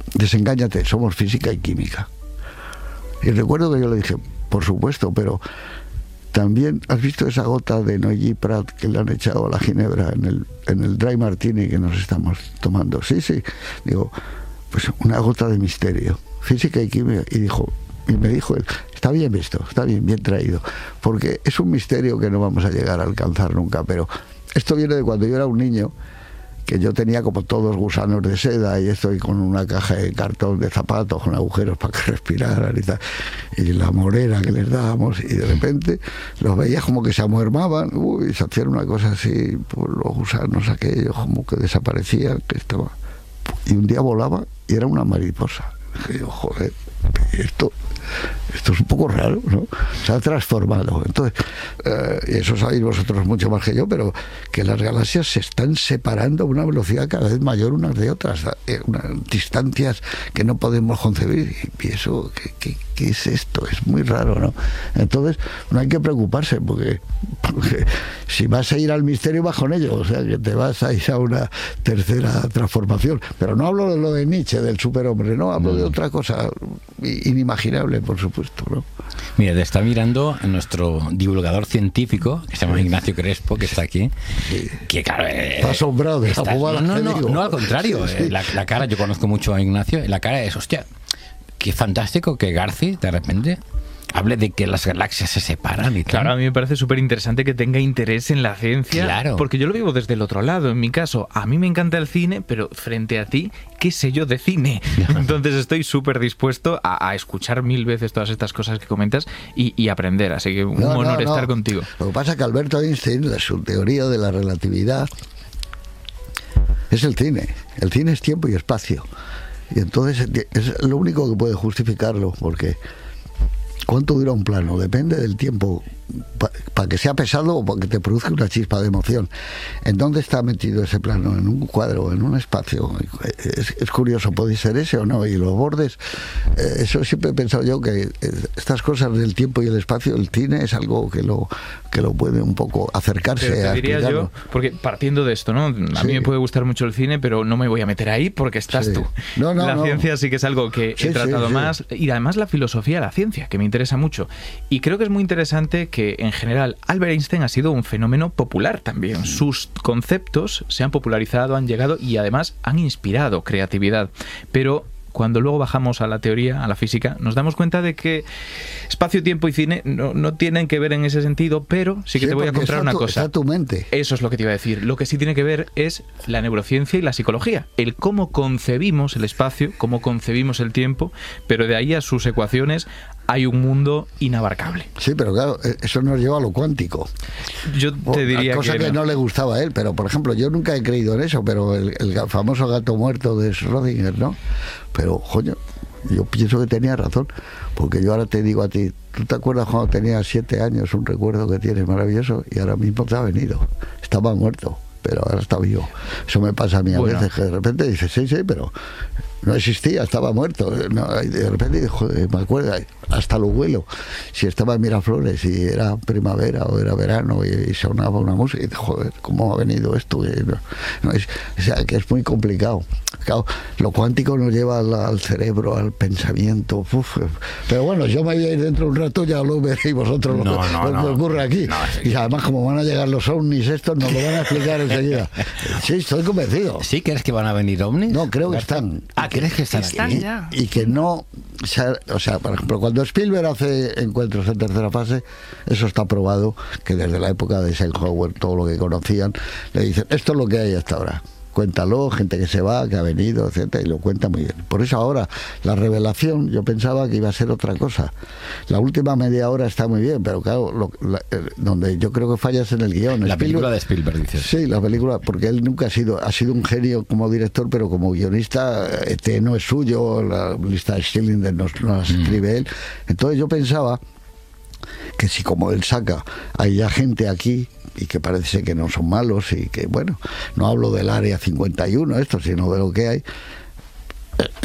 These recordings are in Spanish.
desengáñate, somos física y química. Y recuerdo que yo le dije, por supuesto, pero también has visto esa gota de Noilly Prat que le han echado a la ginebra en el dry martini que nos estamos tomando. Sí, digo, pues una gota de misterio, física y química. Y me dijo él, está bien visto, está bien traído, porque es un misterio que no vamos a llegar a alcanzar nunca, pero esto viene de cuando yo era un niño, que yo tenía como todos gusanos de seda y estoy con una caja de cartón de zapatos con agujeros para que respiraran y tal, y la morera que les dábamos, y de repente los veías como que se amuermaban, y se hacían una cosa así, pues los gusanos aquellos como que desaparecían, y un día volaba y era una mariposa. Y yo, joder, esto es un poco raro, ¿no? Se ha transformado. Entonces, y eso sabéis vosotros mucho más que yo, pero que las galaxias se están separando a una velocidad cada vez mayor unas de otras, unas distancias que no podemos concebir. Y pienso, ¿qué es esto? Es muy raro, ¿no? Entonces, no hay que preocuparse, porque si vas a ir al misterio, vas con ello, o sea, que te vas a ir a una tercera transformación. Pero no hablo de lo de Nietzsche, del superhombre, no, hablo de otra cosa inimaginable, por supuesto, ¿no? Mira, te está mirando nuestro divulgador científico, que se llama Ignacio Crespo, que está aquí, que claro... está asombrado de esta fumada. No, al contrario, sí. La cara, yo conozco mucho a Ignacio, la cara es, hostia, qué fantástico que Garci, de repente, hable de que las galaxias se separan y tal. Claro, a mí me parece súper interesante que tenga interés en la ciencia, claro, porque yo lo vivo desde el otro lado. En mi caso, a mí me encanta el cine, pero frente a ti, ¿qué sé yo de cine? Entonces estoy súper dispuesto a escuchar 1000 veces todas estas cosas que comentas y aprender, así que un honor estar contigo. Lo que pasa es que Alberto Einstein, su teoría de la relatividad, es el cine. El cine es tiempo y espacio. Y entonces es lo único que puede justificarlo, porque ¿cuánto dura un plano? Depende del tiempo, para que sea pesado o para que te produzca una chispa de emoción. ¿En dónde está metido ese plano? ¿En un cuadro? ¿En un espacio? Es curioso, puede ser ese o no. Y los bordes, eso siempre he pensado yo, que estas cosas del tiempo y el espacio, el cine es algo que lo puede un poco acercarse. Pero te diría explicarlo. yo, porque partiendo de esto, ¿no? A mí me puede gustar mucho el cine, pero no me voy a meter ahí porque estás tú. La ciencia sí que es algo que he tratado más, y además la filosofía de la ciencia, que me interesa mucho. Y creo que es muy interesante que en general Albert Einstein ha sido un fenómeno popular también. Sus conceptos se han popularizado, han llegado y además han inspirado creatividad. Pero cuando luego bajamos a la teoría, a la física, nos damos cuenta de que espacio, tiempo y cine no tienen que ver en ese sentido, pero sí que te voy a contar una cosa. Está tu mente. Eso es lo que te iba a decir. Lo que sí tiene que ver es la neurociencia y la psicología. El cómo concebimos el espacio, cómo concebimos el tiempo, pero de ahí a sus ecuaciones hay un mundo inabarcable. Sí, pero claro, eso nos lleva a lo cuántico. Yo te diría cosa que no le gustaba a él, pero por ejemplo, yo nunca he creído en eso, pero el famoso gato muerto de Schrödinger, ¿no? Pero, coño, yo pienso que tenía razón, porque yo ahora te digo a ti, ¿tú te acuerdas cuando tenías 7 años, un recuerdo que tienes maravilloso, y ahora mismo te ha venido? Estaba muerto, pero ahora está vivo. Eso me pasa a mí a veces, que de repente dices, sí, pero no existía, estaba muerto. No, y de repente, joder, me acuerdo, hasta lo huelo. Si estaba en Miraflores y era primavera o era verano y sonaba una música, y joder, ¿cómo ha venido esto? O sea, que es muy complicado. Claro, lo cuántico nos lleva al cerebro, al pensamiento. Pero bueno, yo me voy a ir dentro de un rato, ya lo veréis vosotros lo que ocurre aquí. Y además, como van a llegar los ovnis estos, nos lo van a explicar enseguida. Sí, estoy convencido. ¿Sí crees que van a venir ovnis? No, creo que están. ¿Crees que están aquí? Ya. Y que no... O sea, por ejemplo, cuando Spielberg hace encuentros en tercera fase, eso está probado, que desde la época de Eisenhower, todo lo que conocían, le dicen, esto es lo que hay hasta ahora. Cuéntalo, gente que se va, que ha venido, etcétera, y lo cuenta muy bien. Por eso ahora, la revelación, yo pensaba que iba a ser otra cosa. La última media hora está muy bien, pero claro, donde yo creo que fallas en el guión. La película de Spielberg, dices. Sí, la película, porque él nunca ha sido un genio como director, pero como guionista, no es suyo, la lista de Schindler no la escribe él. Entonces yo pensaba que si como él saca, hay ya gente aquí y que parece que no son malos y que, bueno, no hablo del área 51 sino de lo que hay,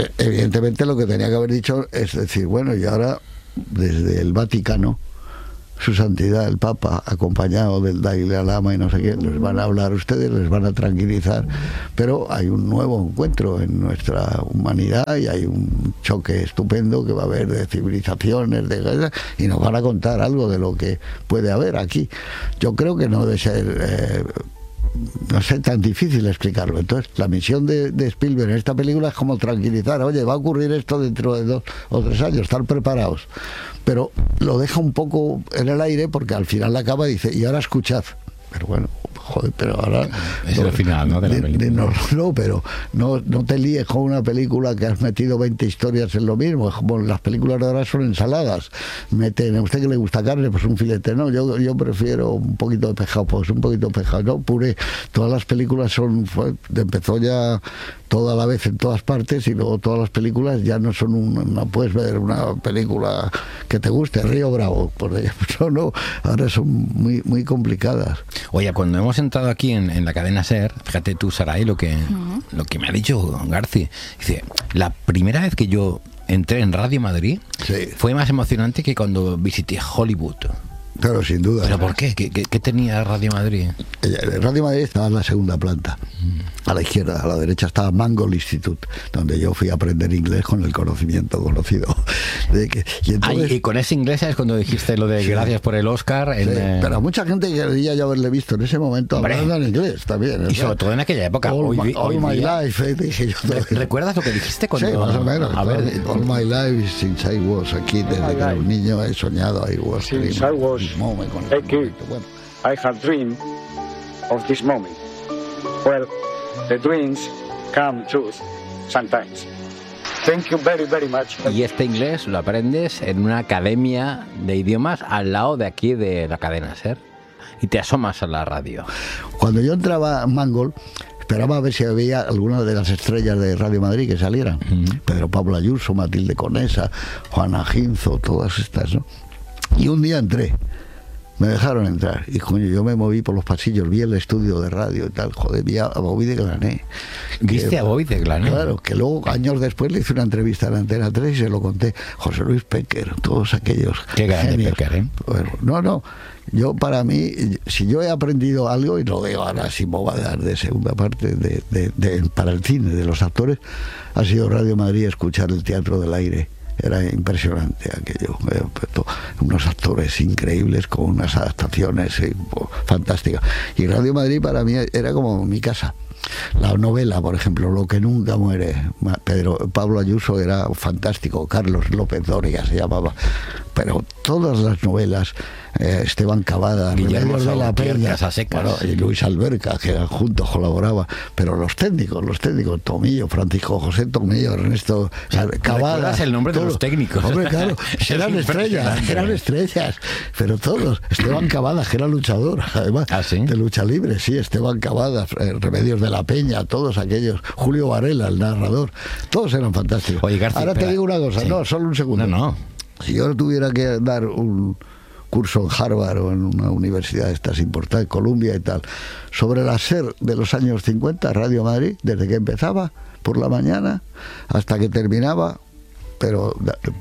evidentemente lo que tenía que haber dicho es decir, bueno, y ahora desde el Vaticano su santidad el Papa, acompañado del Dalai Lama y no sé qué, les van a hablar a ustedes, les van a tranquilizar, pero hay un nuevo encuentro en nuestra humanidad y hay un choque estupendo que va a haber de civilizaciones, de guerras, y nos van a contar algo de lo que puede haber aquí. Yo creo que no debe ser no sé, tan difícil explicarlo. Entonces, la misión de Spielberg en esta película es como tranquilizar, oye, va a ocurrir esto dentro de 2 o 3 años, estar preparados. Pero lo deja un poco en el aire porque al final la acaba y dice, y ahora escuchad. Pero bueno, joder, pero ahora... Es el final, ¿no? De la película. No, pero no te líes con una película que has metido 20 historias en lo mismo. Como las películas de ahora son ensaladas. Meten, a usted que le gusta carne, pues un filete. No, yo prefiero un poquito de pescado, pues un poquito de pescado. No, puré. Todas las películas empezó ya toda la vez en todas partes, y luego todas las películas ya no son no puedes ver una película que te guste, Río Bravo, por ejemplo, no, ahora son muy, muy complicadas. Oye, cuando hemos entrado aquí en la cadena SER, fíjate tú, Saray, lo que me ha dicho Garci, dice, la primera vez que yo entré en Radio Madrid fue más emocionante que cuando visité Hollywood. Claro, sin duda. ¿Pero por qué? ¿Qué tenía Radio Madrid? Radio Madrid estaba en la segunda planta. A la izquierda, a la derecha estaba Mangold Institute, donde yo fui a aprender inglés con el conocimiento conocido. Y con ese inglés es cuando dijiste lo de gracias por el Oscar. Pero mucha gente quería yo haberle visto en ese momento hablando en inglés también. Y sobre todo en aquella época. All my life, dije yo. ¿Recuerdas lo que dijiste cuando...? Sí, más o menos. All my life since I was a kid, desde que era un niño he soñado. I was a kid, I have dreamed of this moment. Well, the dreams come true sometimes. Thank you very, very much. Y este inglés lo aprendes en una academia de idiomas al lado de aquí de la cadena SER. Y te asomas a la radio. Cuando yo entraba a Mangold, esperaba a ver si había alguna de las estrellas de Radio Madrid que salieran. Pedro Pablo Ayuso, Matilde Conesa, Juana Ginzo, todas estas, ¿no? Y un día entré. Me dejaron entrar y coño, yo me moví por los pasillos, vi el estudio de radio y tal, joder, vi a Bobby de Glané. ¿Viste a Bobby de Glané? Claro, que luego años después le hice una entrevista en Antena 3 y se lo conté. José Luis Péquer, todos aquellos qué grande Péquer, ¿eh? Bueno, no, yo para mí, si yo he aprendido algo, y lo digo ahora sin bobadar de segunda parte para el cine de los actores, ha sido Radio Madrid, escuchar el Teatro del Aire. Era impresionante aquello, unos actores increíbles con unas adaptaciones fantásticas. Y Radio Madrid para mí era como mi casa. La novela, por ejemplo, Lo que nunca muere, Pablo Ayuso era fantástico, Carlos López Doria se llamaba, pero todas las novelas, Esteban Cavada, Guillermo de la Peña, y Luis Alberca, que juntos colaboraba, pero los técnicos, Tomillo, Francisco José Tomillo, Ernesto Cavada. ¿Recuerdas el nombre de los técnicos? Hombre, claro, eran estrellas, pero todos. Esteban Cavada, que era luchador, además, de lucha libre, sí, Esteban Cavada, Remedios de la Peña, todos aquellos, Julio Varela, el narrador, todos eran fantásticos. Oye, García, ahora te digo una cosa, no, solo un segundo. No. Si yo tuviera que dar un curso en Harvard o en una universidad de estas importantes, Columbia y tal, sobre la SER de los años 50, Radio Madrid, desde que empezaba por la mañana hasta que terminaba, pero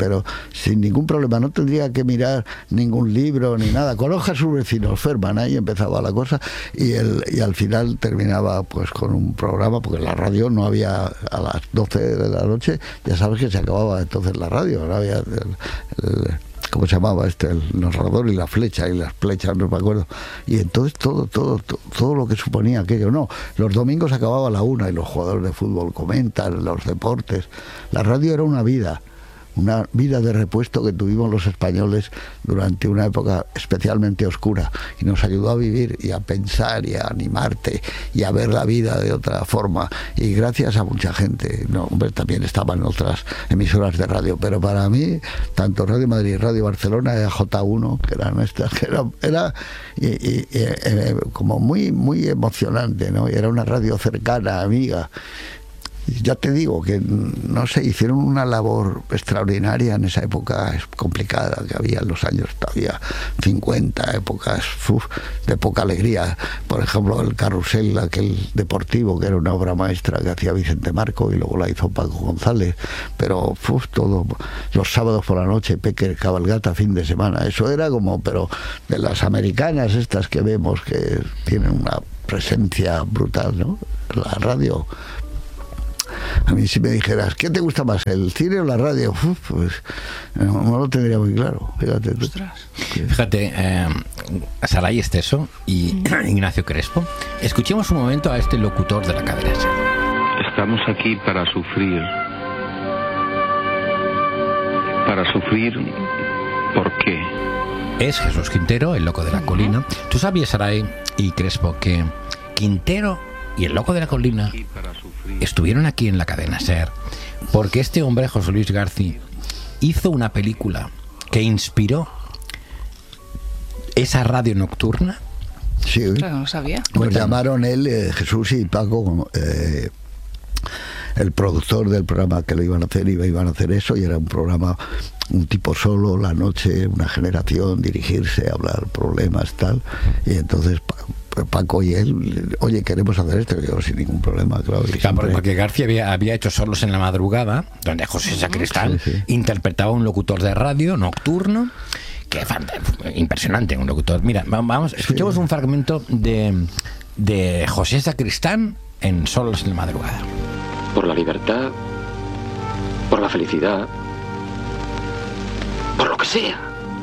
sin ningún problema, no tendría que mirar ningún libro ni nada. Conozca a sus vecinos, Ferman, ahí empezaba la cosa, y al final terminaba pues con un programa, porque la radio no había, a las 12 de la noche ya sabes que se acababa entonces la radio, no había ¿cómo se llamaba el narrador y la flecha, y las flechas, no me acuerdo? Y entonces todo lo que suponía aquello, no, los domingos acababa a la 1 y los jugadores de fútbol comentan los deportes. La radio era una vida de repuesto que tuvimos los españoles durante una época especialmente oscura, y nos ayudó a vivir y a pensar y a animarte y a ver la vida de otra forma, y gracias a mucha gente. También estaban otras emisoras de radio, pero para mí tanto Radio Madrid, Radio Barcelona, J1, que eran nuestras, que era como muy muy emocionante, ¿no? Y era una radio cercana, amiga. ya te digo que, no sé, hicieron una labor extraordinaria en esa época complicada que había en los años todavía 50, épocas de poca alegría. Por ejemplo, el Carrusel, aquel deportivo, que era una obra maestra que hacía Vicente Marco y luego la hizo Paco González, pero todo, los sábados por la noche, Peque Cabalgata, fin de semana, eso era como, pero de las americanas estas que vemos que tienen una presencia brutal, ¿no? La radio. A mí, si me dijeras, ¿qué te gusta más, el cine o la radio? Pues no lo tendría muy claro. Fíjate tú. Fíjate, Saray Esteso y Ignacio Crespo, escuchemos un momento a este locutor de la cadena SER. Estamos aquí para sufrir. Para sufrir, ¿por qué? Es Jesús Quintero, el loco de la colina. ¿Tú sabías, Saray y Crespo, que Quintero y el loco de la colina estuvieron aquí en la cadena SER porque este hombre, José Luis García, hizo una película que inspiró esa radio nocturna? Sí, claro, no sabía. Nos llamaron él, Jesús y Paco, el productor del programa que lo iban a hacer, iban a hacer eso, y era un programa, un tipo solo, la noche, una generación, dirigirse, hablar problemas, tal, y entonces Paco y él, oye, queremos hacer esto, y yo sin ningún problema, claro. Claro, porque García había hecho Solos en la Madrugada, donde José Sacristán interpretaba a un locutor de radio nocturno, que es impresionante, un locutor. Mira, vamos, escuchemos un fragmento de José Sacristán en Solos en la Madrugada. Por la libertad, por la felicidad, por lo que sea.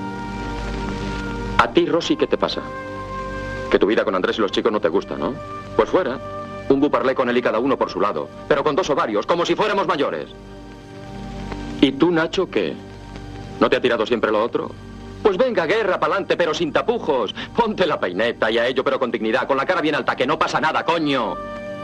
A ti, Rosy, ¿qué te pasa? Que tu vida con Andrés y los chicos no te gusta, ¿no? Pues fuera. Un buparlé con él y cada uno por su lado. Pero con 2 ovarios, como si fuéramos mayores. ¿Y tú, Nacho, qué? ¿No te ha tirado siempre lo otro? Pues venga, guerra, pa'lante, pero sin tapujos. Ponte la peineta y a ello, pero con dignidad, con la cara bien alta, que no pasa nada, coño.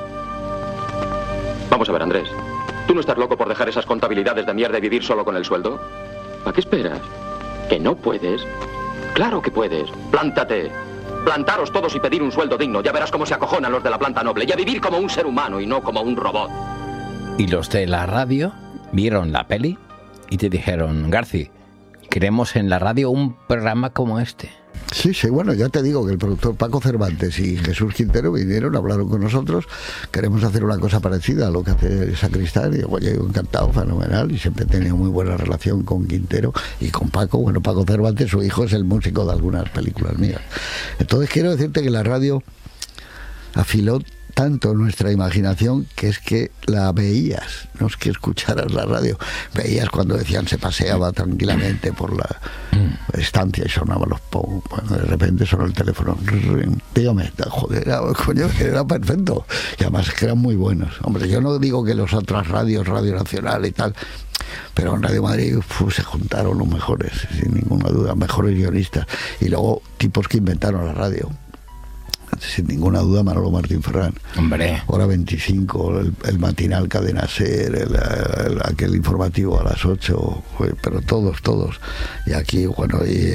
Vamos a ver, Andrés. ¿Tú no estás loco por dejar esas contabilidades de mierda y vivir solo con el sueldo? ¿A qué esperas? ¿Que no puedes? Claro que puedes. Plántate. Plantaros todos y pedir un sueldo digno. Ya verás cómo se acojonan los de la planta noble. Y a vivir como un ser humano y no como un robot. Y los de la radio vieron la peli y te dijeron, Garci, queremos en la radio un programa como este. Sí, bueno, ya te digo que el productor Paco Cervantes y Jesús Quintero vinieron, hablaron con nosotros, queremos hacer una cosa parecida a lo que hace Sacristán, y oye, encantado, fenomenal, y siempre he tenido muy buena relación con Quintero y con Paco. Bueno, Paco Cervantes, su hijo, es el músico de algunas películas mías. Entonces quiero decirte que la radio afiló tanto nuestra imaginación que es que la veías, no es que escucharas la radio, veías cuando decían se paseaba tranquilamente por la estancia y sonaban los bueno, de repente sonó el teléfono, dígame, joder, era perfecto, y además que eran muy buenos. Hombre, yo no digo que las otras radios, Radio Nacional y tal, pero en Radio Madrid se juntaron los mejores, sin ninguna duda, mejores guionistas, y luego tipos que inventaron la radio. Sin ninguna duda, Manolo Martín Ferrán. Hombre. Hora 25, el matinal Cadena SER, aquel informativo a las 8, pero todos. Y aquí, bueno, y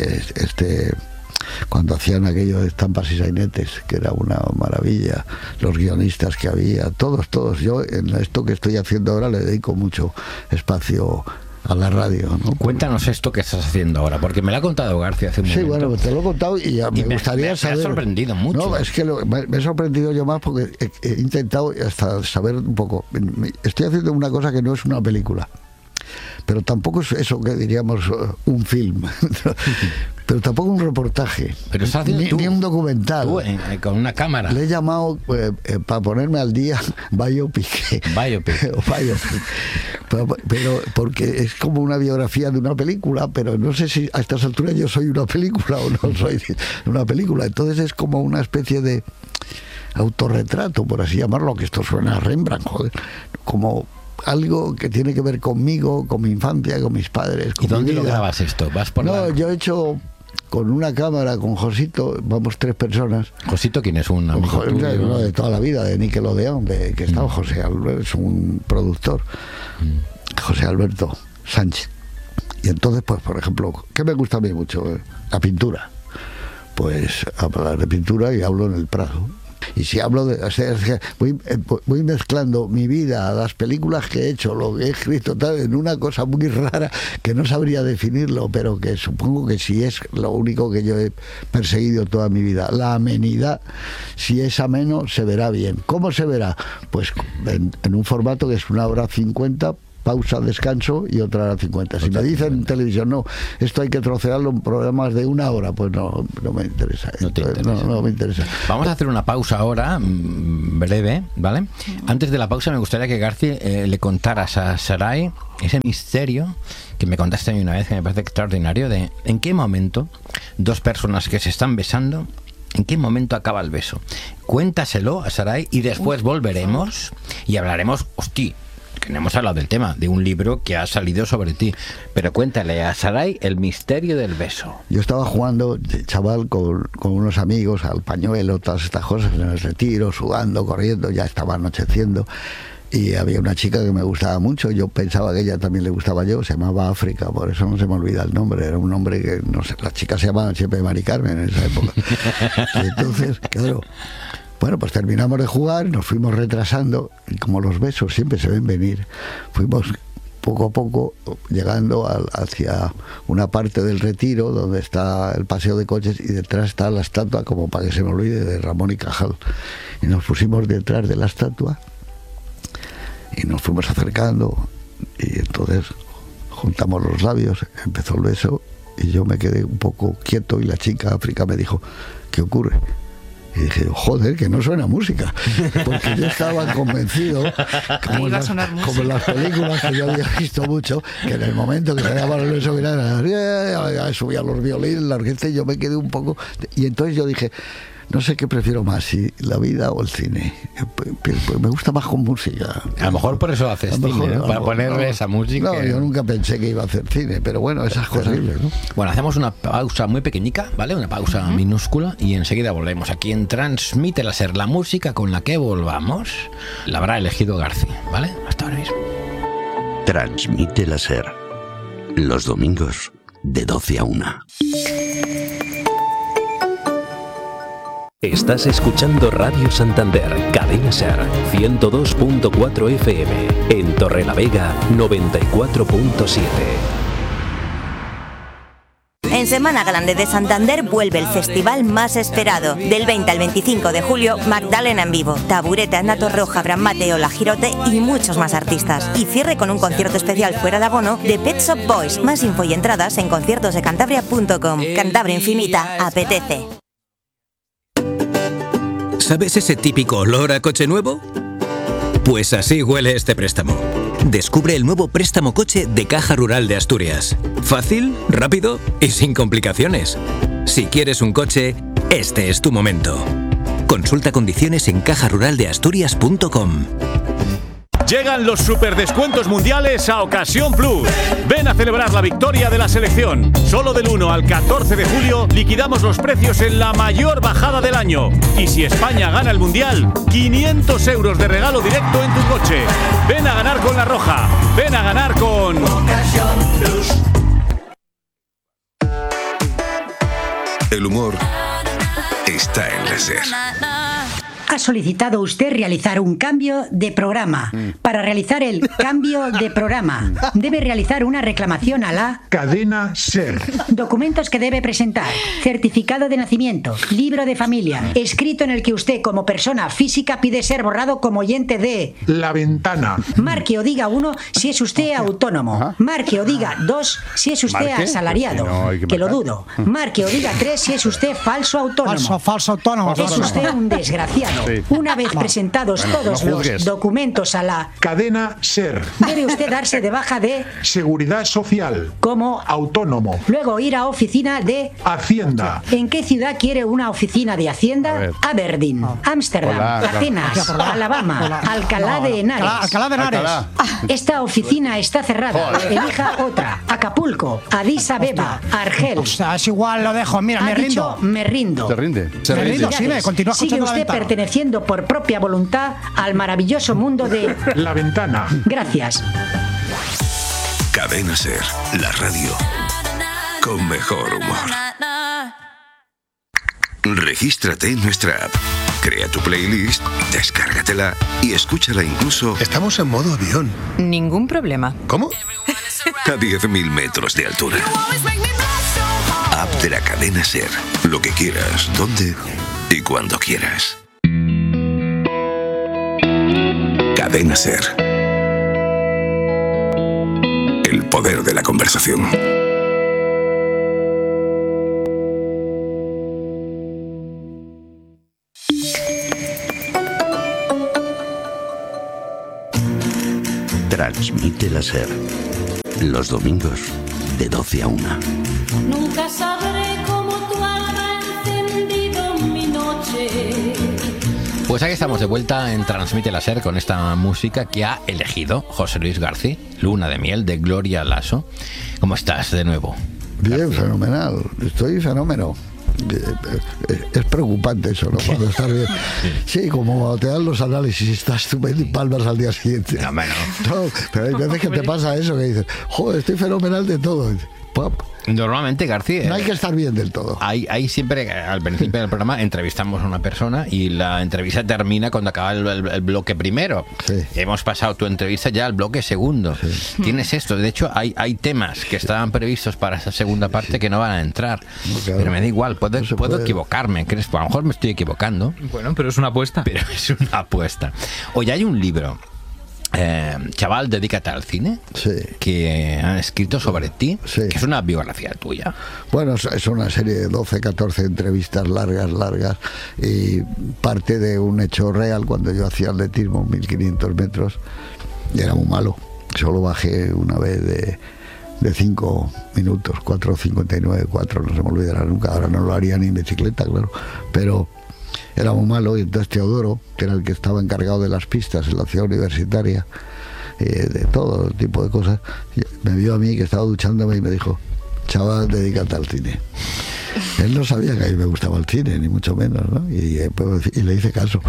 cuando hacían aquello de estampas y sainetes, que era una maravilla, los guionistas que había, todos. Yo en esto que estoy haciendo ahora le dedico mucho espacio a la radio, ¿no? Cuéntanos esto que estás haciendo ahora, porque me lo ha contado García hace un momento. Sí, bueno, te lo he contado y me gustaría saber. Me ha sorprendido mucho. No, es que me he sorprendido yo más porque he intentado hasta saber un poco. Estoy haciendo una cosa que no es una película, pero tampoco es eso que diríamos un film. Pero tampoco un reportaje, pero ni un documental. Tú, con una cámara. Le he llamado, para ponerme al día, biopic. Pero porque es como una biografía de una película, pero no sé si a estas alturas yo soy una película o no soy una película. Entonces es como una especie de autorretrato, por así llamarlo, que esto suena a Rembrandt, joder, como algo que tiene que ver conmigo, con mi infancia, con mis padres. ¿Y dónde lo grabas esto? Yo he hecho con una cámara, con Josito, vamos 3 personas. ¿Josito quién es? Un amigo uno de toda la vida, de Nickelodeon, que estaba José Alberto, es un productor, José Alberto Sánchez. Y entonces, pues, por ejemplo, ¿qué me gusta a mí mucho? La pintura. Pues hablar de pintura y hablo en el Prado. Y si hablo de... O sea, voy mezclando mi vida, las películas que he hecho, lo que he escrito, tal, en una cosa muy rara que no sabría definirlo, pero que supongo que sí es lo único que yo he perseguido toda mi vida. La amenidad, si es ameno, se verá bien. ¿Cómo se verá? Pues en un formato que es 1:50, pausa, descanso y otra hora 50. Si me dicen en televisión, no, esto hay que trocearlo en programas de 1 hora, pues no me interesa. No me interesa. Vamos a hacer una pausa ahora, breve, ¿vale? Antes de la pausa me gustaría que Garci le contaras a Sarai ese misterio que me contaste a mí una vez, que me parece extraordinario, de en qué momento dos personas que se están besando, ¿en qué momento acaba el beso? Cuéntaselo a Sarai y después volveremos y hablaremos, que no hemos hablado del tema, de un libro que ha salido sobre ti. Pero cuéntale a Sarai el misterio del beso. Yo estaba jugando, chaval, con unos amigos al pañuelo, todas estas cosas, en el retiro, sudando, corriendo, ya estaba anocheciendo. Y había una chica que me gustaba mucho, yo pensaba que ella también le gustaba yo, se llamaba África, por eso no se me olvida el nombre, era un nombre que, no sé, las chicas se llamaban siempre Mari Carmen en esa época. Y entonces, claro... Bueno, pues terminamos de jugar, nos fuimos retrasando y como los besos siempre se ven venir, fuimos poco a poco llegando hacia una parte del retiro donde está el paseo de coches y detrás está la estatua, como para que se me olvide, de Ramón y Cajal. Y nos pusimos detrás de la estatua y nos fuimos acercando y entonces juntamos los labios, empezó el beso y yo me quedé un poco quieto y la chica África me dijo, ¿qué ocurre? Y dije, joder, que no suena música, porque yo estaba convencido, como en las películas que yo había visto mucho, que en el momento que se daba el beso, subía los violines, la orquesta, y yo me quedé un poco, y entonces yo dije, no sé qué prefiero más, si la vida o el cine. Pues me gusta más con música. A lo mejor por eso haces cine, ¿no? Para ponerle esa música. No, yo nunca pensé que iba a hacer cine, pero bueno, esas cosas. ¿No? Bueno, hacemos una pausa muy pequeñica, ¿vale? Una pausa minúscula y enseguida volvemos. Aquí en Transmite Láser, la música con la que volvamos la habrá elegido Garci, ¿vale? Hasta ahora mismo. Transmite Láser, los domingos de 12 a 1. Estás escuchando Radio Santander, Cadena Ser, 102.4 FM, en Torrelavega, 94.7. En Semana Grande de Santander vuelve el festival más esperado. Del 20 al 25 de julio, Magdalena en vivo, Taburete, Ana Torroja, Abraham Mateo, La Girote y muchos más artistas. Y cierre con un concierto especial fuera de abono de Pet Shop Boys. Más info y entradas en conciertosdecantabria.com. Cantabria Infinita, apetece. ¿Sabes ese típico olor a coche nuevo? Pues así huele este préstamo. Descubre el nuevo préstamo coche de Caja Rural de Asturias. Fácil, rápido y sin complicaciones. Si quieres un coche, este es tu momento. Consulta condiciones en cajaruraldeasturias.com. Llegan los superdescuentos mundiales a Ocasión Plus. Ven a celebrar la victoria de la selección. Solo del 1 al 14 de julio liquidamos los precios en la mayor bajada del año. Y si España gana el mundial, 500 euros de regalo directo en tu coche. Ven a ganar con La Roja. Ven a ganar con Ocasión Plus. El humor está en la SER. Ha solicitado usted realizar un cambio de programa. Para realizar el cambio de programa, debe realizar una reclamación a la Cadena SER. Documentos que debe presentar: certificado de nacimiento, libro de familia, escrito en el que usted como persona física pide ser borrado como oyente de La Ventana. Marque o diga 1 si es usted autónomo. Marque o diga 2 si es usted asalariado. Que lo dudo. Marque o diga 3 si es usted falso autónomo. Falso autónomo. Es usted un desgraciado. Sí. Una vez presentados todos los documentos a la Cadena SER, debe usted darse de baja de Seguridad Social como autónomo. Luego ir a oficina de Hacienda. ¿En qué ciudad quiere una oficina de Hacienda? Aberdeen, Ámsterdam, Atenas, Alabama, Alcalá de Henares. Alcalá de Henares. Esta oficina está cerrada. Elija otra. Acapulco, Addis Abeba, Argel. O sea, es igual, lo dejo. Mira, me rindo. Me rindo. ¿Se rinde? Me rindo, sí, continúa escuchando. Sigue usted perteneciendo por propia voluntad al maravilloso mundo de La Ventana. Gracias. Cadena SER, la radio con mejor humor. Regístrate en nuestra app. Crea tu playlist, descárgatela y escúchala incluso... Estamos en modo avión. Ningún problema. ¿Cómo? A 10.000 metros de altura. App de la cadena SER. Lo que quieras, donde y cuando quieras. Cadena SER. El poder de la conversación. Transmite la SER. Los domingos de 12 a 1. Nunca sabré cómo tu alma ha encendido mi noche. Pues aquí estamos de vuelta en Transmite la SER con esta música que ha elegido José Luis García, Luna de miel, de Gloria Lasso. ¿Cómo estás de nuevo? Bien, García. fenomenal. Estoy fenómeno. Es preocupante eso, ¿no? Cuando estás bien. Sí, como cuando te dan los análisis y estás estupendo y palmas al día siguiente. No, pero hay veces que te pasa eso, que dices, joder, estoy fenomenal de todo. Pop. Normalmente, García, no hay que estar bien del todo. Hay siempre, al principio del programa, entrevistamos a una persona y la entrevista termina cuando acaba el bloque primero. Sí. Hemos pasado tu entrevista ya al bloque segundo. Sí. Tienes esto. De hecho, hay temas que estaban previstos para esa segunda parte que no van a entrar. No, claro. Pero me da igual, puedo equivocarme. ¿Crees? Pues a lo mejor me estoy equivocando. Bueno, pero es una apuesta. Pero es una apuesta. Oye, hay un libro. Chaval, dedícate al cine, sí, que han escrito sobre ti, sí, que es una biografía tuya. Bueno, es una serie de 12, 14 entrevistas largas y parte de un hecho real. Cuando yo hacía atletismo 1500 metros y era muy malo, solo bajé una vez de 5 minutos, 4:59, 4, no se me olvidará nunca. Ahora no lo haría ni en bicicleta, claro, pero era muy malo. Y entonces Teodoro, que era el que estaba encargado de las pistas en la ciudad universitaria, de todo tipo de cosas, me vio a mí que estaba duchándome y me dijo: chaval, dedícate al cine. Él no sabía que a mí me gustaba el cine, ni mucho menos, ¿no? Y le hice caso.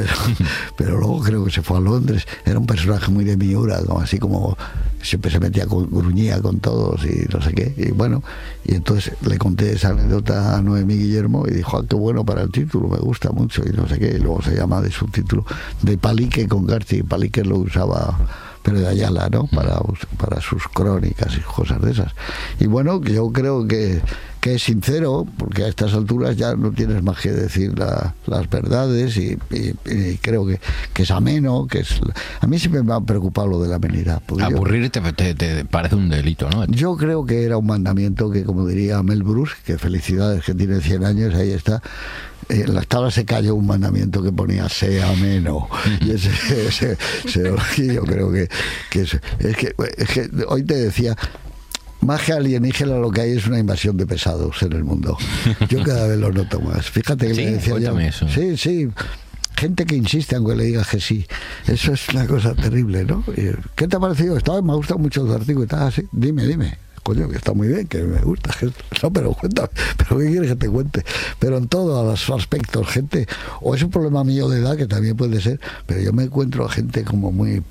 Pero luego creo que se fue a Londres. Era un personaje muy de Miura, como así como siempre se metía gruñía con todos y no sé qué. Y bueno, y entonces le conté esa anécdota a Noemí Guillermo y dijo: qué bueno para el título, me gusta mucho y no sé qué. Y luego se llama de subtítulo de Palique con García. Palique lo usaba, pero de Ayala, ¿no? Para sus crónicas y cosas de esas. Y bueno, yo creo que es sincero, porque a estas alturas ya no tienes más que decir las verdades y creo que es ameno, que es... A mí siempre me ha preocupado lo de la amenidad. Aburrirte te parece un delito, ¿no? Yo creo que era un mandamiento que, como diría Mel Brooks, que felicidades, que tiene 100 años, ahí está. En las tablas se cayó un mandamiento que ponía sea ameno, y ese yo creo que es que hoy te decía, más que alienígena, lo que hay es una invasión de pesados en el mundo. Yo cada vez lo noto más. Fíjate que le decía ya, eso. Sí, gente que insiste aunque le digas que sí. Eso es una cosa terrible, ¿no? ¿Qué te ha parecido? Me ha gustado mucho el artículo y tal, así. Dime. Coño, que está muy bien, que me gusta. No, pero cuéntame, ¿pero qué quieres que te cuente? Pero en todos los aspectos, gente, o es un problema mío de edad, que también puede ser, pero yo me encuentro a gente como muy...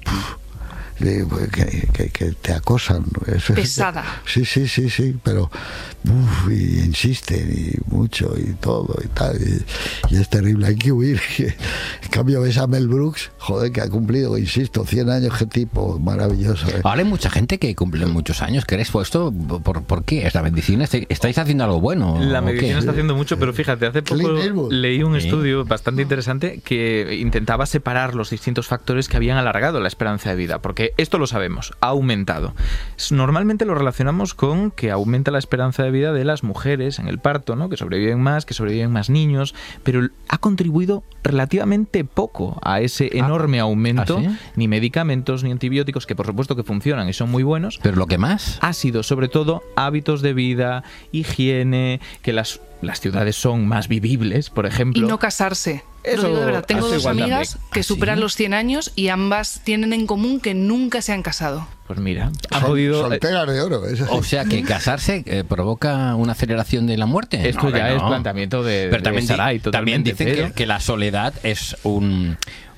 que te acosan. Eso pesada. Sí, pero y insisten y mucho y todo y tal, y es terrible, hay que huir. En cambio ves a Mel Brooks, joder, que ha cumplido, insisto, 100 años, qué tipo maravilloso. Ahora hay mucha gente que cumple muchos años. ¿Crees esto? ¿Por qué? ¿Es la medicina? ¿Estáis haciendo algo bueno? La medicina está haciendo mucho, pero fíjate, hace poco leí un estudio bastante interesante que intentaba separar los distintos factores que habían alargado la esperanza de vida, porque esto lo sabemos, ha aumentado. Normalmente lo relacionamos con que aumenta la esperanza de vida de las mujeres en el parto, ¿no? Que sobreviven más niños, pero ha contribuido relativamente poco a ese enorme aumento. ¿Sí? Ni medicamentos ni antibióticos, que por supuesto que funcionan y son muy buenos. Pero lo que más ha sido sobre todo hábitos de vida, higiene, que las ciudades son más vivibles, por ejemplo. Y no casarse. Eso, lo digo de verdad. Tengo dos amigas también que superan los 100 años y ambas tienen en común que nunca se han casado. Pues mira, ha podido... Solteras de oro. O sea, que casarse provoca una aceleración de la muerte. Esto ya es planteamiento de pero también, Sarai, también dicen que la soledad es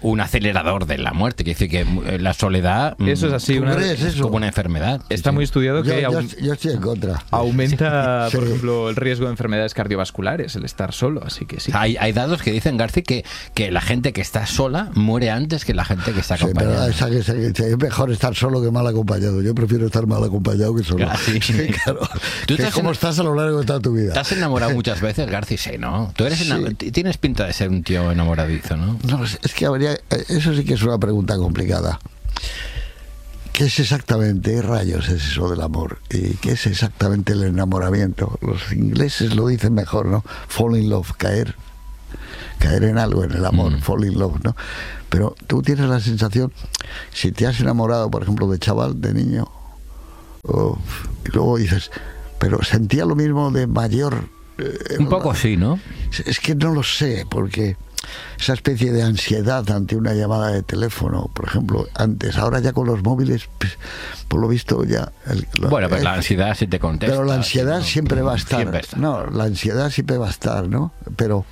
un acelerador de la muerte, que dice que la soledad eso es así, es como una enfermedad. Está muy estudiado que yo estoy en contra. Aumenta, por ejemplo, el riesgo de enfermedades cardiovasculares, el estar solo, así que sí. Hay datos que dicen, García, que la gente que está sola muere antes que la gente que está acompañada. Es mejor estar solo que mal acompañado. Yo prefiero estar mal acompañado que solo. Claro. ¿Tú cómo estás a lo largo de toda tu vida? ¿Te has enamorado muchas veces, García? Sí, ¿no? Tú eres tienes pinta de ser un tío enamoradizo, ¿no? No, es que eso sí que es una pregunta complicada. ¿Qué es exactamente, rayos, es eso del amor? ¿Y qué es exactamente el enamoramiento? Los ingleses lo dicen mejor, ¿no? Fall in love, caer en algo, en el amor, fall in love, ¿no? Pero tú tienes la sensación, si te has enamorado, por ejemplo, de chaval, de niño, y luego dices, pero sentía lo mismo de mayor. Un poco sí, ¿no? Es que no lo sé, porque esa especie de ansiedad ante una llamada de teléfono, por ejemplo, antes, ahora ya con los móviles, pues, por lo visto ya... Bueno, pues la ansiedad sí te contesta. Pero la ansiedad ¿no? siempre va a estar. No, la ansiedad siempre va a estar, ¿no? Pero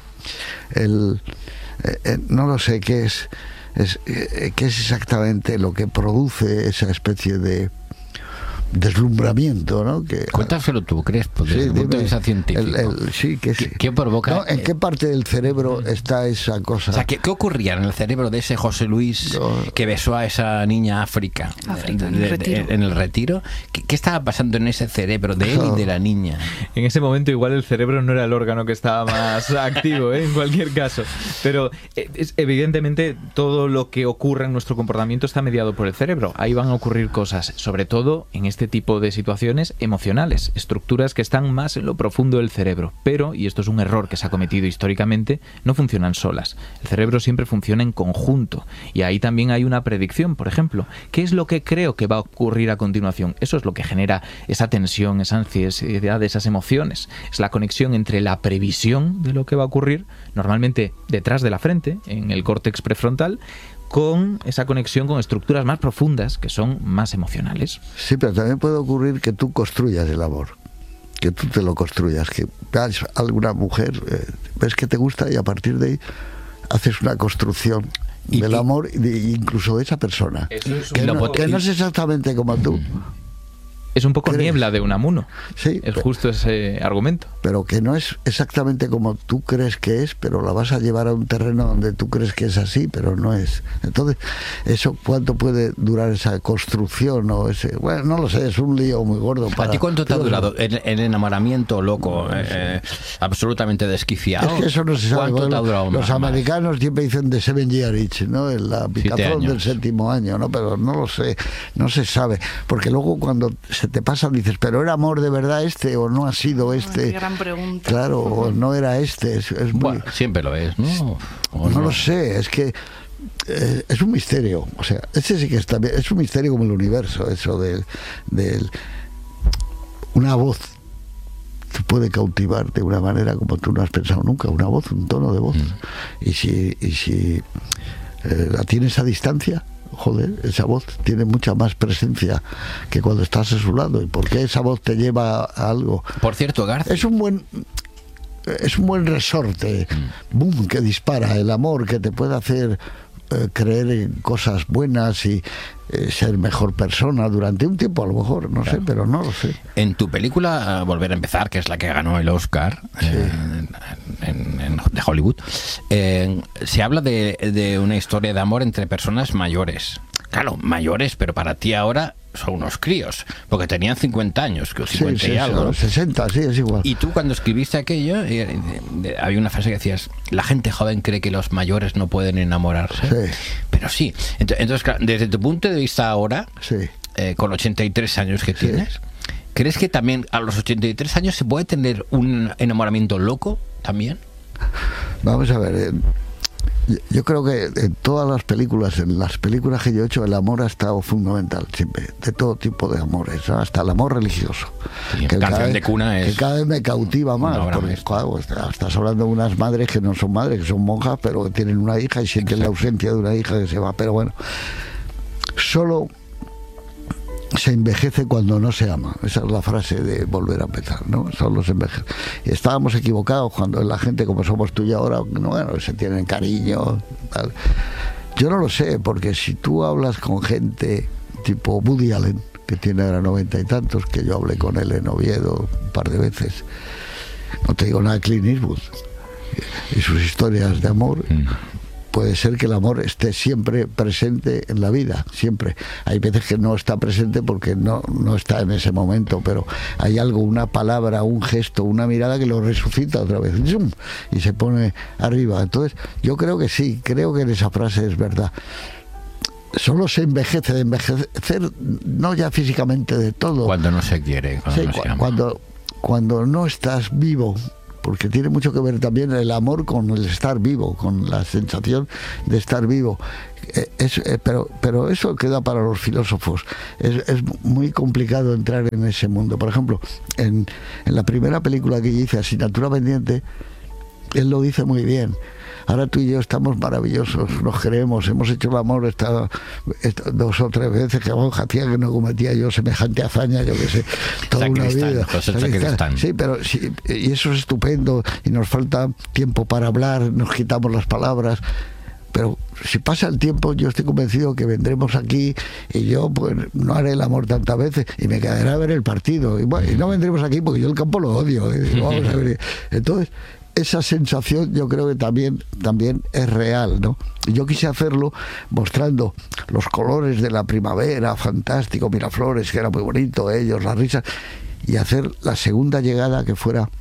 no lo sé qué es exactamente lo que produce esa especie de deslumbramiento, ¿no? Cuéntaselo tú, Crespo, desde el punto de vista científico. ¿Qué provoca? ¿No? ¿En qué parte del cerebro está esa cosa? O sea, ¿qué ocurría en el cerebro de ese José Luis que besó a esa niña África en el retiro? ¿Qué estaba pasando en ese cerebro de él y de la niña? En ese momento igual el cerebro no era el órgano que estaba más activo, en cualquier caso. Pero evidentemente todo lo que ocurre en nuestro comportamiento está mediado por el cerebro. Ahí van a ocurrir cosas, sobre todo en este tipo de situaciones emocionales, estructuras que están más en lo profundo del cerebro. Pero, y esto es un error que se ha cometido históricamente, no funcionan solas. El cerebro siempre funciona en conjunto. Y ahí también hay una predicción, por ejemplo. ¿Qué es lo que creo que va a ocurrir a continuación? Eso es lo que genera esa tensión, esa ansiedad, esas emociones. Es la conexión entre la previsión de lo que va a ocurrir, normalmente detrás de la frente, en el córtex prefrontal, con esa conexión con estructuras más profundas que son más emocionales. Sí, pero también puede ocurrir que tú construyas el amor, que tú te lo construyas, que veas a alguna mujer, ves que te gusta y a partir de ahí haces una construcción del amor, incluso de esa persona, que no es exactamente como tú. Es un poco niebla de Unamuno. Sí. Es justo ese argumento. Pero que no es exactamente como tú crees que es, pero la vas a llevar a un terreno donde tú crees que es así, pero no es. Entonces, eso ¿cuánto puede durar esa construcción o ese? Bueno, no lo sé, es un lío muy gordo. ¿A ti cuánto te ha durado el enamoramiento loco, absolutamente desquiciado? Es que eso no se sabe. ¿Cuánto te ha durado? Los americanos siempre dicen de 7 year itch, ¿no? La picazón del 7º año, ¿no? Pero no lo sé, no se sabe. Porque luego cuando se te pasa dices, pero ¿era amor de verdad este o no ha sido este? Qué gran pregunta. Claro, o no era este. Es muy... Bueno, siempre lo es, ¿no? No lo sé, es que es un misterio. O sea, ese sí que está bien. Es un misterio como el universo, eso de una voz te puede cautivar de una manera como tú no has pensado nunca, una voz, un tono de voz. Y si la tienes a distancia, joder, esa voz tiene mucha más presencia que cuando estás a su lado. ¿Y por qué esa voz te lleva a algo? Por cierto, García, es un buen resorte, boom, que dispara el amor, que te puede hacer creer en cosas buenas y ser mejor persona durante un tiempo, a lo mejor, no sé, pero no lo sé. En tu película Volver a empezar, que es la que ganó el Oscar de Hollywood, se habla de una historia de amor entre personas mayores. Claro, mayores, pero para ti ahora son unos críos, porque tenían 50 años, 50 y algo, ¿no? 60, sí, es igual. Y tú cuando escribiste aquello, había una frase que decías, la gente joven cree que los mayores no pueden enamorarse. Sí. Pero sí. Entonces, claro, desde tu punto de vista ahora, con 83 años que tienes, ¿crees que también a los 83 años se puede tener un enamoramiento loco también? Vamos a ver, yo creo que en todas las películas, en las películas que yo he hecho, el amor ha estado fundamental siempre, de todo tipo de amores, ¿no? Hasta el amor religioso. Sí, que Canción de Cuna es... Que cada vez me cautiva más, porque claro, estás hablando de unas madres que no son madres, que son monjas, pero que tienen una hija y sienten la ausencia de una hija que se va. Pero bueno, solo se envejece cuando no se ama. Esa es la frase de Volver a empezar, ¿no? Solo se envejece. Y estábamos equivocados cuando la gente como somos tú y ahora, bueno, se tienen cariño, tal. Yo no lo sé, porque si tú hablas con gente tipo Woody Allen, que tiene ahora 90 y tantos, que yo hablé con él en Oviedo un par de veces, no te digo nada de Clint Eastwood y sus historias de amor. Puede ser que el amor esté siempre presente en la vida, siempre. Hay veces que no está presente porque no está en ese momento, pero hay algo, una palabra, un gesto, una mirada que lo resucita otra vez, ¡zum!, y se pone arriba. Entonces, yo creo que sí, creo que en esa frase es verdad. Solo se envejece, de envejecer no ya físicamente de todo. Cuando no se quiere, cuando no se ama. Cuando no estás vivo, porque tiene mucho que ver también el amor con el estar vivo, con la sensación de estar vivo. Pero eso queda para los filósofos. Es muy complicado entrar en ese mundo. Por ejemplo, en la primera película que hice, Asignatura Pendiente, él lo dice muy bien. Ahora tú y yo estamos maravillosos, nos queremos, hemos hecho el amor esta 2 o 3 veces, que hacía que no cometía yo semejante hazaña, yo qué sé, toda una vida. Sí, pero sí, y eso es estupendo, y nos falta tiempo para hablar, nos quitamos las palabras. Pero si pasa el tiempo, yo estoy convencido que vendremos aquí y yo pues no haré el amor tantas veces y me quedaré a ver el partido. Y, bueno, y no vendremos aquí porque yo el campo lo odio. Vamos a ver. Entonces, esa sensación yo creo que también es real, ¿no? Yo quise hacerlo mostrando los colores de la primavera, fantástico, Miraflores, que era muy bonito, ellos, las risas, y hacer la segunda llegada que fuera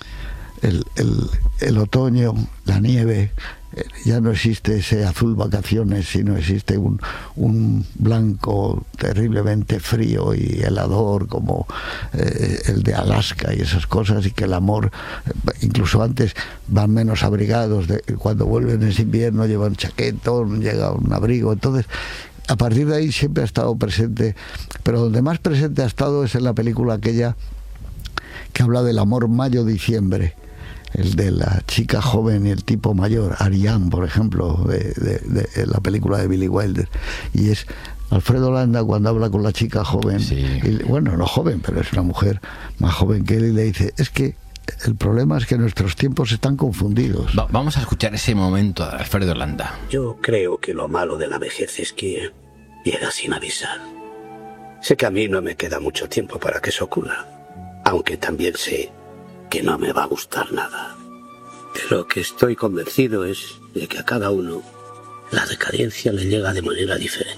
el otoño, la nieve. Ya no existe ese azul vacaciones, sino existe un blanco terriblemente frío y helador como el de Alaska y esas cosas, y que el amor, incluso antes van menos abrigados, cuando vuelven ese invierno llevan chaquetón, llega un abrigo. Entonces, a partir de ahí siempre ha estado presente, pero donde más presente ha estado es en la película aquella que habla del amor mayo-diciembre, el de la chica joven y el tipo mayor, Ariane, por ejemplo, de la película de Billy Wilder. Y es Alfredo Landa cuando habla con la chica joven, y, bueno, no joven, pero es una mujer más joven que él, y le dice, es que el problema es que nuestros tiempos están confundidos. Vamos a escuchar ese momento de Alfredo Landa. Yo creo que lo malo de la vejez es que llega sin avisar. Sé que a mí no me queda mucho tiempo para que eso ocurra, aunque también sé que no me va a gustar nada. De lo que estoy convencido es de que a cada uno la decadencia le llega de manera diferente.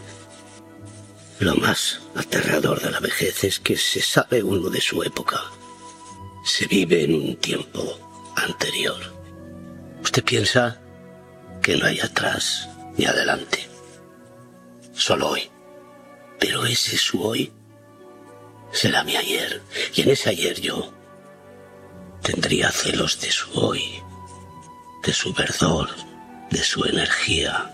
Lo más aterrador de la vejez es que se sabe uno de su época. Se vive en un tiempo anterior. Usted piensa que no hay atrás ni adelante. Solo hoy. Pero ese su hoy será mi ayer. Y en ese ayer yo tendría celos de su hoy, de su verdor, de su energía,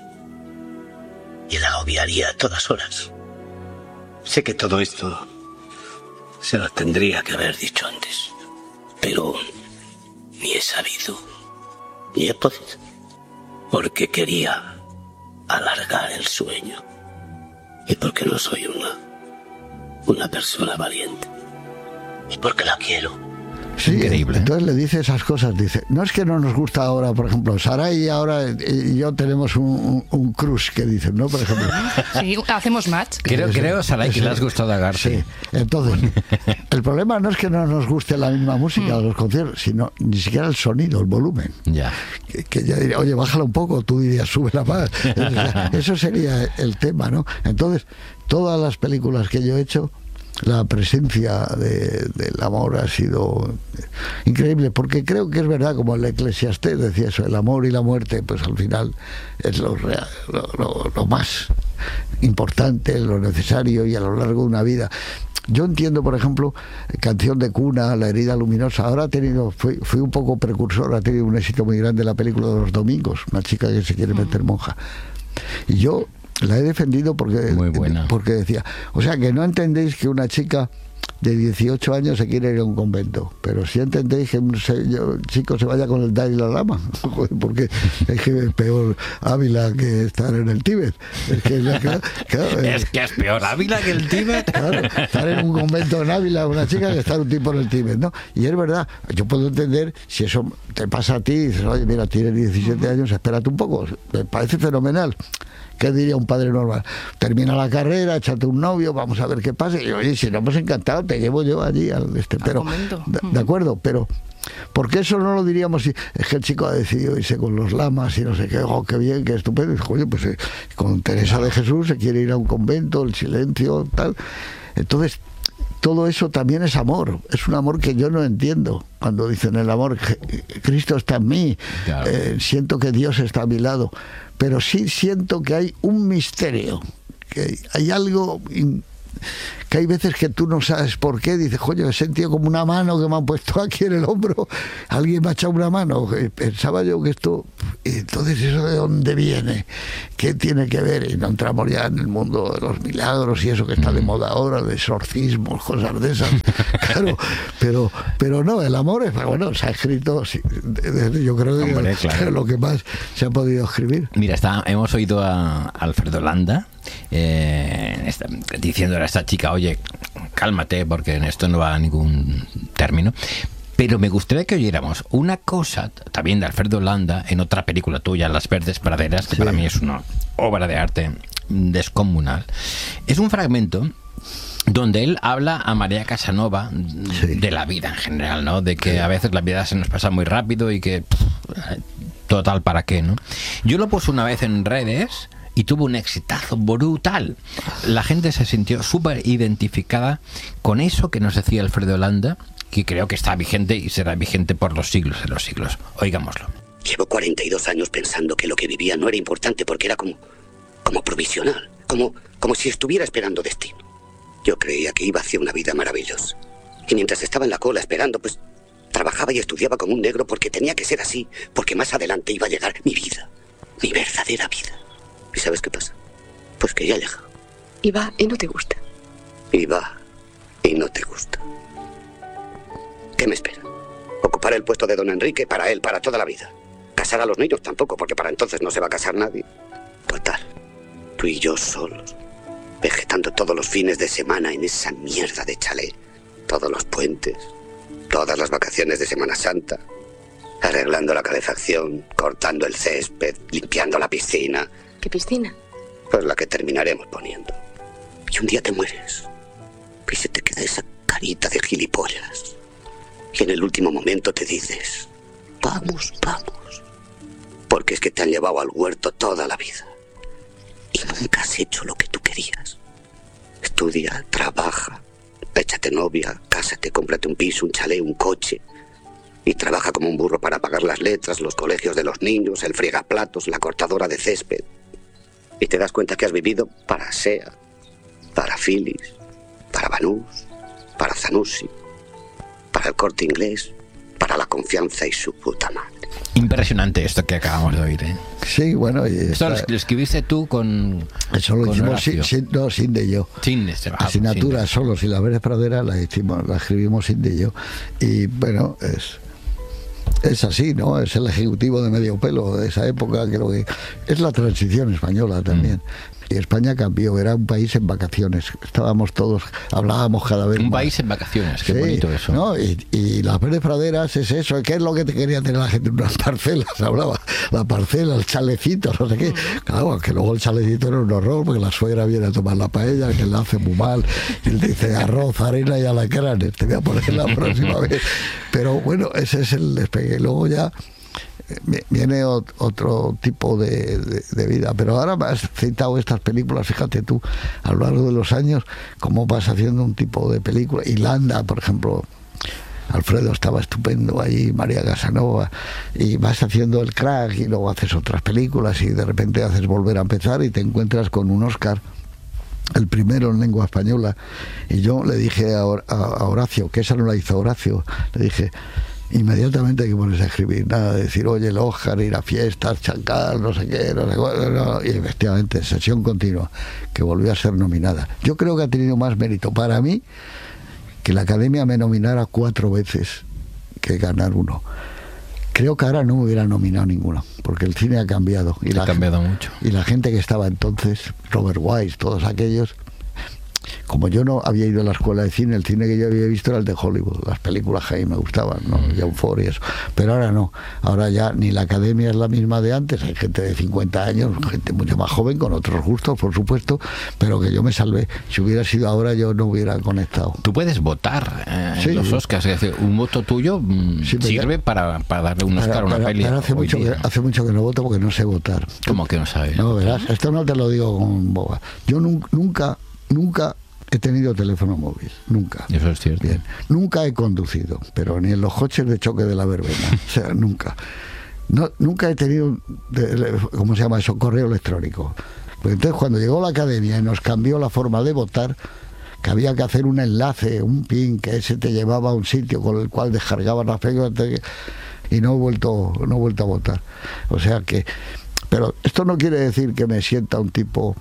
y la agobiaría a todas horas. Sé que todo esto se lo tendría que haber dicho antes, pero ni he sabido, ni he podido, porque quería alargar el sueño, y porque no soy una persona valiente, y porque la quiero. Sí, increíble. Entonces le dice esas cosas, dice, no es que no nos gusta ahora, por ejemplo, Saray ahora y yo tenemos un crush, que dicen, ¿no? Por ejemplo. Sí, hacemos match. Creo Saray, que le has gustado a García. Sí, entonces, el problema no es que no nos guste la misma música de los conciertos, sino ni siquiera el sonido, el volumen. Ya. Que ya diría, oye, bájala un poco, tú dirías, súbela más. Eso sería el tema, ¿no? Entonces, todas las películas que yo he hecho, la presencia del amor ha sido increíble, porque creo que es verdad, como el Eclesiastés decía eso, el amor y la muerte, pues al final es lo más importante, lo necesario, y a lo largo de una vida. Yo entiendo, por ejemplo, Canción de cuna, La herida luminosa. Ahora fui un poco precursor, ha tenido un éxito muy grande la película de Los domingos, una chica que se quiere meter monja. Y yo la he defendido porque decía, o sea, que no entendéis que una chica de 18 años se quiere ir a un convento, pero si entendéis que un chico se vaya con el Dalai Lama, porque es que es peor Ávila que estar en el Tíbet. Es que es peor Ávila que el Tíbet. Claro, estar en un convento en Ávila una chica que estar un tipo en el Tíbet, ¿no? Y es verdad, yo puedo entender si eso te pasa a ti y dices, oye, mira, tienes 17 años, espérate un poco, me parece fenomenal. ¿qué diría un padre normal? Termina la carrera, échate un novio, vamos a ver qué pasa. Y oye, si no, pues encantado, te llevo yo allí pero de acuerdo, pero porque eso no lo diríamos si es que el chico ha decidido irse con los lamas y no sé qué, qué bien, qué estupendo. Y dice, oye, pues con Teresa de Jesús se quiere ir a un convento, el silencio, tal. Entonces, todo eso también es amor, es un amor que yo no entiendo. Cuando dicen el amor, Cristo está en mí, claro. Siento que Dios está a mi lado, pero sí siento que hay un misterio, que hay algo que hay veces que tú no sabes por qué, dices, coño, he sentido como una mano que me han puesto aquí en el hombro, alguien me ha echado una mano, pensaba yo que esto, entonces eso de dónde viene, qué tiene que ver, y no entramos ya en el mundo de los milagros y eso que está de moda ahora, de exorcismos, cosas de esas, claro, pero no, el amor es, bueno, se ha escrito, yo creo que hombre, claro, lo que más se ha podido escribir. Mira, hemos oído a Alfredo Landa diciéndole a esta chica, oye, cálmate porque en esto no va a ningún término. Pero me gustaría que oyéramos una cosa también de Alfredo Landa en otra película tuya, Las Verdes Praderas, que para mí es una obra de arte descomunal. Es un fragmento donde él habla a María Casanova de la vida en general, ¿no? De que a veces la vida se nos pasa muy rápido y que total, ¿para qué, no? Yo lo puse una vez en redes y tuvo un exitazo brutal. La gente se sintió súper identificada con eso que nos decía Alfredo Landa, que creo que está vigente y será vigente por los siglos de los siglos. Oigámoslo. Llevo 42 años pensando que lo que vivía no era importante porque era como provisional, como si estuviera esperando destino. Yo creía que iba hacia una vida maravillosa. Y mientras estaba en la cola esperando, pues trabajaba y estudiaba como un negro porque tenía que ser así, porque más adelante iba a llegar mi vida, mi verdadera vida. ¿Y sabes qué pasa? Pues que ya llega. Y va y no te gusta. Y va y no te gusta. ¿Qué me espera? Ocupar el puesto de don Enrique para él, para toda la vida. Casar a los niños tampoco, porque para entonces no se va a casar nadie. Total, tú y yo solos, vegetando todos los fines de semana en esa mierda de chalet. Todos los puentes, todas las vacaciones de Semana Santa, arreglando la calefacción, cortando el césped, limpiando la piscina. ¿Qué piscina? Pues la que terminaremos poniendo. Y un día te mueres y se te queda esa carita de gilipollas. Y en el último momento te dices, vamos, vamos. Porque es que te han llevado al huerto toda la vida. Y nunca has hecho lo que tú querías. Estudia, trabaja, échate novia, cásate, cómprate un piso, un chalet, un coche. Y trabaja como un burro para pagar las letras, los colegios de los niños, el friegaplatos, la cortadora de césped. Y te das cuenta que has vivido para SEA, para Philips, para Banús, para Zanussi, para el Corte Inglés, para La Confianza y su puta madre. Impresionante esto que acabamos de oír, ¿eh? Sí, bueno. Y esto lo escribiste tú con... Eso lo hicimos sin de yo. Sin asignatura solo, sin Las Verdes Praderas la escribimos sin de yo. Y bueno, es así, ¿no? Es el ejecutivo de medio pelo de esa época, creo que es la transición española también. Y España cambió, era un país en vacaciones. Estábamos todos, hablábamos cada vez un más. País en vacaciones, qué bonito eso. ¿No? Y Las Verdes Praderas es eso, ¿qué es lo que te quería tener la gente? Unas parcelas, hablaba, la parcela, el chalecito, no sé qué. Claro, que luego el chalecito era un horror, porque la suegra viene a tomar la paella, que la hace muy mal, y él dice arroz, arena y alacranes, te voy a poner la próxima vez. Pero bueno, ese es el despegue. Luego ya viene otro tipo de vida, pero ahora me has citado estas películas, fíjate tú, a lo largo de los años, cómo vas haciendo un tipo de película. Y Landa, por ejemplo, Alfredo estaba estupendo ahí, María Casanova, y vas haciendo El Crack y luego haces otras películas y de repente haces Volver a empezar y te encuentras con un Oscar, el primero en lengua española. Y yo le dije a Horacio, que esa no la hizo Horacio, le dije, inmediatamente hay que ponerse a escribir, nada de decir, oye, el Oscar, ir a fiestas, chancar, no sé qué, no sé cuál, no. Y efectivamente, sesión continua, que volvió a ser nominada. Yo creo que ha tenido más mérito para mí que la Academia me nominara 4 veces que ganar uno. Creo que ahora no me hubiera nominado ninguno, porque el cine ha cambiado. Ha cambiado mucho. Y la gente que estaba entonces, Robert Wise, todos aquellos, como yo no había ido a la escuela de cine, el cine que yo había visto era el de Hollywood, las películas que a mí me gustaban, ¿no? John Ford y eso. Pero ahora no, ahora ya ni la academia es la misma de antes, hay gente de 50 años, gente mucho más joven, con otros gustos, por supuesto, pero que yo me salvé. Si hubiera sido ahora, yo no hubiera conectado. Tú puedes votar en los Oscars, es decir, un voto tuyo sirve para darle un Oscar a una peli. Hace mucho que no voto porque no sé votar. ¿Cómo que no sabes? No, verás, esto no te lo digo con boba. Yo nunca he tenido teléfono móvil, nunca. Eso es cierto. Bien. Nunca he conducido, pero ni en los coches de choque de la verbena. O sea, nunca. Nunca he tenido, ¿cómo se llama eso? Correo electrónico. Pues entonces, cuando llegó la academia y nos cambió la forma de votar, que había que hacer un enlace, un pin, que ese te llevaba a un sitio con el cual descargaban las películas, y no he vuelto a votar. O sea que... Pero esto no quiere decir que me sienta un tipo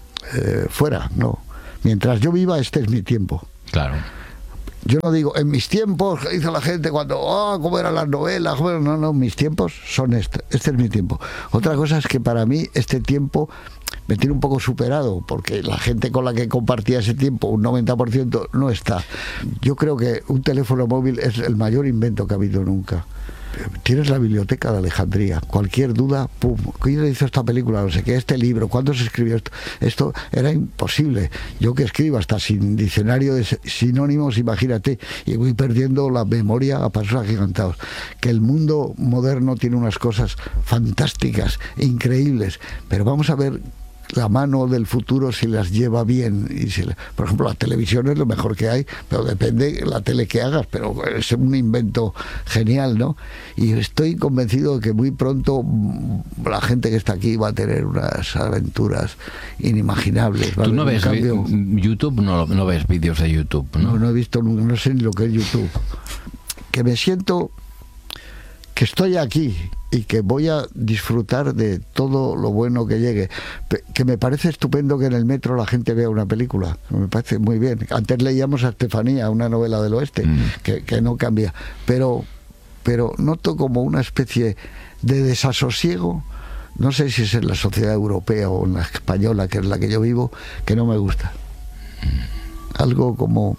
fuera, no. Mientras yo viva, este es mi tiempo. Claro. Yo no digo, en mis tiempos, que dice la gente cuando, cómo eran las novelas, no, mis tiempos son este es mi tiempo. Otra cosa es que para mí este tiempo me tiene un poco superado, porque la gente con la que compartía ese tiempo, un 90%, no está. Yo creo que un teléfono móvil es el mayor invento que ha habido nunca. Tienes la biblioteca de Alejandría, cualquier duda, pum, ¿quién hizo esta película? No sé qué, este libro, ¿cuándo se escribió esto? Esto era imposible. Yo que escribo hasta sin diccionario de sinónimos, imagínate, y voy perdiendo la memoria a pasos agigantados. Que el mundo moderno tiene unas cosas fantásticas, increíbles, pero vamos a ver la mano del futuro si las lleva bien. Por ejemplo, la televisión es lo mejor que hay, pero depende de la tele que hagas, pero es un invento genial, ¿no? Y estoy convencido de que muy pronto la gente que está aquí va a tener unas aventuras inimaginables, ¿vale? ¿Tú no ves YouTube? No ves vídeos de YouTube, ¿no? No he visto, no sé ni lo que es YouTube. Que me siento que estoy aquí y que voy a disfrutar de todo lo bueno que llegue, que me parece estupendo que en el metro la gente vea una película, me parece muy bien. Antes leíamos a Estefanía, una novela del oeste, que no cambia, pero noto como una especie de desasosiego, no sé si es en la sociedad europea o en la española, que es la que yo vivo, que no me gusta. Algo como...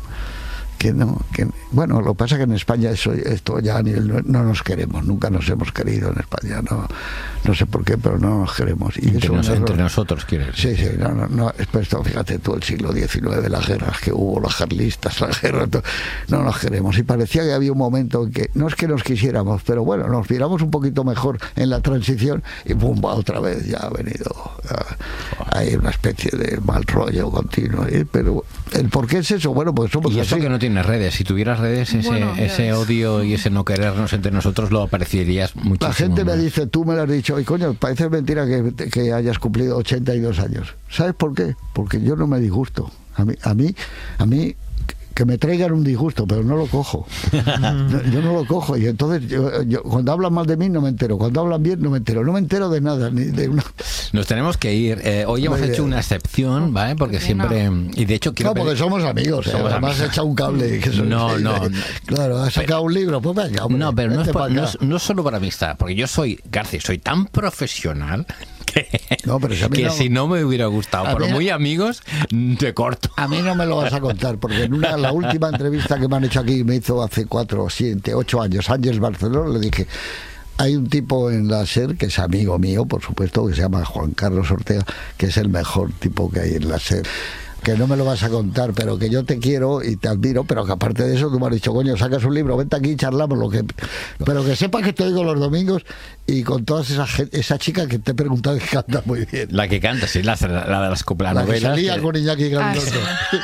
bueno, lo que pasa es que en España esto ya a nivel, no nos queremos, nunca nos hemos querido en España, no sé por qué, pero no nos queremos. Y entre nosotros, ¿quieres? Sí, no, esto, fíjate tú, el siglo XIX, las guerras que hubo, los carlistas, la guerra, no nos queremos. Y parecía que había un momento en que, no es que nos quisiéramos, pero bueno, nos viéramos un poquito mejor en la transición y pum, otra vez ya ha venido, hay una especie de mal rollo continuo, pero el por qué es eso, bueno, pues somos y eso así. Que no tiene redes, si tuvieras redes, ese odio y ese no querernos entre nosotros lo apreciarías muchísimo. La gente me dice, tú me lo has dicho, y coño, parece mentira que hayas cumplido 82 años. ¿Sabes por qué? Porque yo no me disgusto. A mí que me traigan un disgusto, pero no lo cojo. Yo no lo cojo, y entonces yo cuando hablan mal de mí no me entero, cuando hablan bien no me entero de nada, ni de una... Nos tenemos que ir. Hoy hemos hecho una excepción, ¿vale? Porque siempre... Y de hecho quiero... No, porque somos amigos, además has echado un cable. No. Claro, has sacado un libro, pues venga, hombre, no, pero no es solo para amistad, porque yo soy, García, soy tan profesional que si no me hubiera gustado, pero muy amigos, te corto. A mí no me lo vas a contar, porque la última entrevista que me han hecho aquí, me hizo hace 4, 7, 8 años, Ángeles Barceló, le dije, hay un tipo en la SER, que es amigo mío, por supuesto, que se llama Juan Carlos Ortega, que es el mejor tipo que hay en la SER. Que no me lo vas a contar, pero que yo te quiero y te admiro, pero que aparte de eso tú me has dicho, coño, sacas un libro, vente aquí y charlamos pero que sepas que te oigo los domingos y con todas esa chica que te he preguntado que canta muy bien. La que canta, sí, la de las novelas. Que salía con Iñaki Grandoto.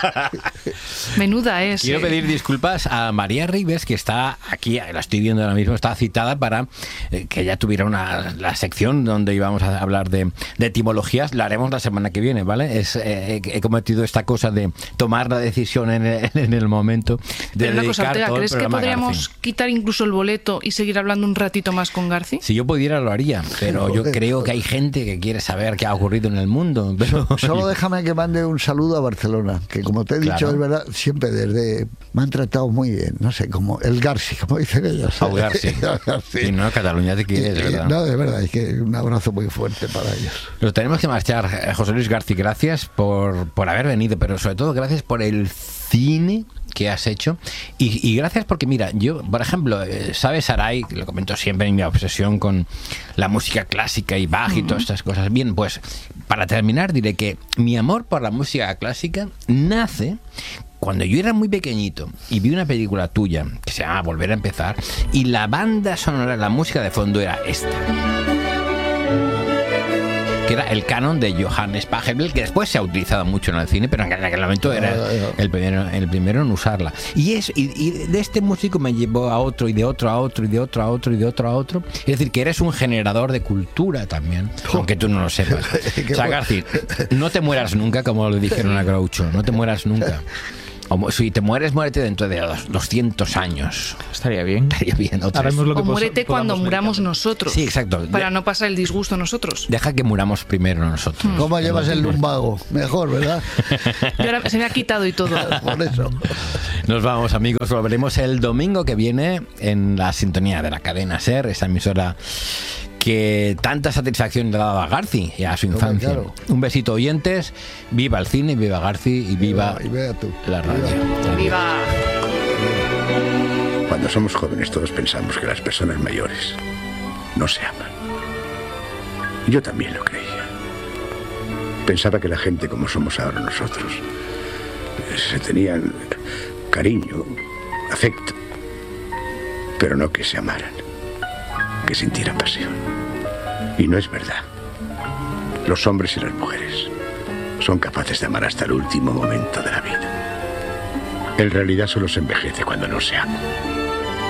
Menuda es. Quiero pedir disculpas a María Ribes, que está aquí, la estoy viendo ahora mismo, está citada para que ella tuviera la sección donde íbamos a hablar de etimologías. La haremos la semana que viene, ¿vale? He cometido esta cosa de tomar la decisión en el momento de pero una cosa, Ortega, todo ¿crees que podríamos quitar incluso el boleto y seguir hablando un ratito más con Garci? Si yo pudiera lo haría, pero yo creo que hay gente que quiere saber qué ha ocurrido en el mundo. Pero... Solo déjame que mande un saludo a Barcelona, que como te he dicho, es verdad, siempre me han tratado muy bien, no sé, como el Garci, como dicen ellos. El Garci. Sí, no, Cataluña te quiere, de verdad. No, de verdad, es que un abrazo muy fuerte para ellos. Pero tenemos que marchar. José Luis Garci, gracias por haber venido. venido, pero sobre todo gracias por el cine que has hecho y gracias porque mira, yo por ejemplo, sabes Sarai, lo comento siempre en mi obsesión con la música clásica y Bach y todas estas cosas. Bien, pues para terminar diré que mi amor por la música clásica nace cuando yo era muy pequeñito y vi una película tuya que se llama Volver a empezar y la banda sonora, la música de fondo era esta, que era el canon de Johannes Pachelbel, que después se ha utilizado mucho en el cine, pero en aquel momento era el primero en usarla. Y de este músico me llevó a otro, y de otro a otro, y de otro a otro, y de otro a otro. Es decir, que eres un generador de cultura también, aunque tú no lo sepas. O sea, Garci, no te mueras nunca, como le dijeron a Groucho, no te mueras nunca. O si te mueres, muérete dentro de 200 años. Estaría bien. Estaría bien. O muérete cuando muramos nosotros. Sí, exacto. Para no pasar el disgusto nosotros. Deja que muramos primero nosotros. ¿Cómo llevas el lumbago? Mejor, ¿verdad? Y ahora se me ha quitado y todo. Por eso. Nos vamos, amigos. Volveremos el domingo que viene en la sintonía de la cadena SER, esta emisora que tanta satisfacción le ha dado a Garci y a su infancia. Claro. Un besito, oyentes. Viva el cine, viva Garci y viva la radio. ¡Viva! Cuando somos jóvenes todos pensamos que las personas mayores no se aman. Yo también lo creía. Pensaba que la gente como somos ahora nosotros se tenían cariño, afecto, pero no que se amaran, que sintieran pasión. Y no es verdad. Los hombres y las mujeres son capaces de amar hasta el último momento de la vida. En realidad solo se envejece cuando no se ama.